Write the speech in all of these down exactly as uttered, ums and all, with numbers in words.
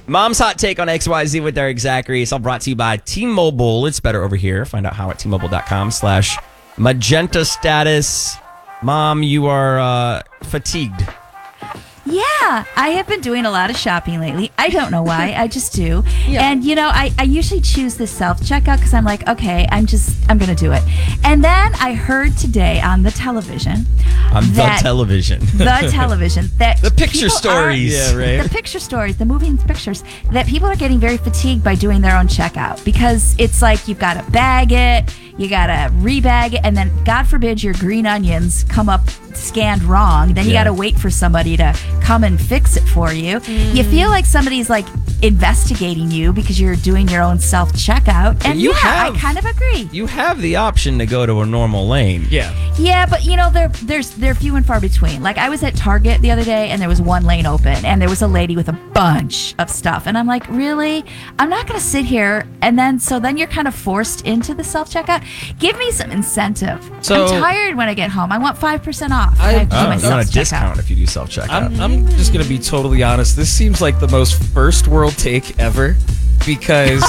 Mom's Hot Take on X Y Z with Derek Zachary. It's all brought to you by T-Mobile. It's better over here. Find out how at T-Mobile.com slash magenta status. Mom, you are uh, fatigued. Yeah, I have been doing a lot of shopping lately. I don't know why. I just do. Yeah. And, you know, I, I usually choose the self-checkout because I'm like, okay, I'm just, I'm going to do it. And then I heard today on the television. On the that- television. The television. that The picture people stories. Are, Yeah, right. The picture stories, the moving pictures, that people are getting very fatigued by doing their own checkout because it's like you've got to bag it, you got to rebag it, and then, God forbid, your green onions come up scanned wrong. Then you Yeah. got to wait for somebody to come and fix it for you. Mm. You feel like somebody's like investigating you because you're doing your own self checkout. And you yeah, have- I kind of agree. You have the option to go to a normal lane. Yeah. Yeah, but you know, they're there's they're few and far between. Like I was at Target the other day and there was one lane open and there was a lady with a bunch of stuff. And I'm like, really? I'm not gonna sit here and then so then you're kind of forced into the self checkout. Give me some incentive. So- I'm tired when I get home. I want five percent off. I- I have to do Oh, my you want a self-checkout. discount if you do self-checkout. I'm, I'm just going to be totally honest. This seems like the most first world take ever because,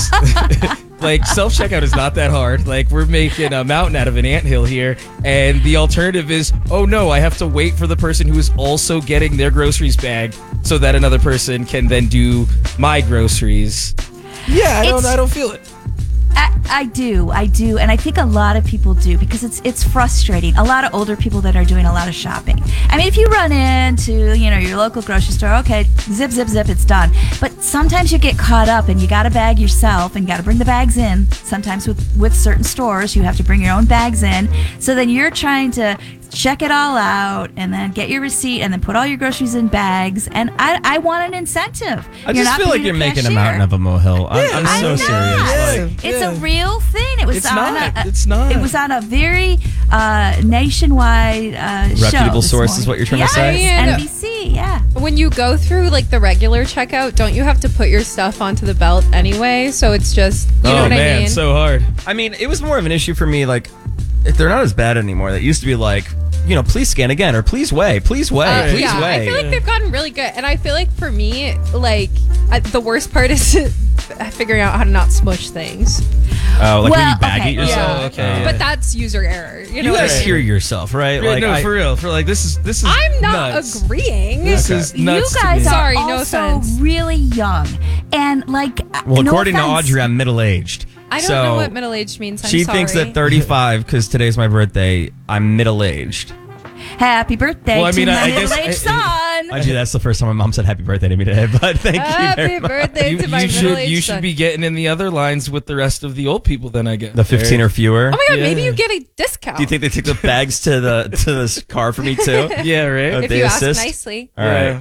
like, self checkout is not that hard. Like, we're making a mountain out of an anthill here. And the alternative is, oh no, I have to wait for the person who is also getting their groceries bagged so that another person can then do my groceries. Yeah, I don't, It's- I don't feel it. I, I do, I do, and I think a lot of people do because it's it's frustrating. A lot of older people that are doing a lot of shopping. I mean, if you run into you know your local grocery store, okay, zip, zip, zip, it's done. But sometimes you get caught up and you got to bag yourself and got to bring the bags in. Sometimes with with certain stores, you have to bring your own bags in. So then you're trying to check it all out and then get your receipt and then put all your groceries in bags. And I I want an incentive. I You're just not feel like paying you're a making a cashier. mountain of a molehill. I'm, I'm I so know. serious. Like, It's Yeah. a real thing. It was It's on not. A, It's not. It was on a very uh, nationwide uh, show. Reputable this source is morning. what you're trying to yes, say? Yeah. N B C. Yeah. When you go through like the regular checkout, don't you have to put your stuff onto the belt anyway? So it's just, you know oh what man, I mean? so hard. I mean, it was more of an issue for me. Like, if they're not as bad anymore. That used to be like, you know, please scan again or please weigh, please weigh, Uh, please yeah, weigh. I feel like they've gotten really good, and I feel like for me, like I, the worst part is figuring out how to not smush things. Oh, like when Well, you bag okay. it yourself. Yeah, okay. But that's user error. You know You what guys I mean? hear yourself, right? Right, Like, no, I- for real. For like, this is this is. I'm not nuts. agreeing. This Okay. is nuts. you guys to me. are Sorry, no also offense. really young, and like. uh, well, no according to offense. Audrey, I'm middle aged. I don't so know what middle aged means. I'm she sorry. thinks that thirty-five, because today's my birthday, I'm middle aged. Happy birthday Well, I mean, to I- I my guess- middle-aged I- son. Mind you, that's the first time my mom said happy birthday to me today. But thank you Happy very much. birthday You, to my you middle should aged you son. should be getting in the other lines with the rest of the old people. Then I guess The fifteen or fewer. Oh my god, maybe Yeah. you get a discount. Do you think they took the bags to the to this car for me too? Yeah, right. Uh, if they you ask assist? nicely? All right. Yeah.